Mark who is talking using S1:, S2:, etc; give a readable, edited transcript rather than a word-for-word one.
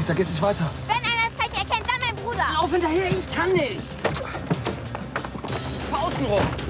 S1: da geht's nicht weiter.
S2: Wenn einer das Zeichen erkennt, dann mein Bruder.
S3: Lauf hinterher, ich kann nicht. Fahr außen rum.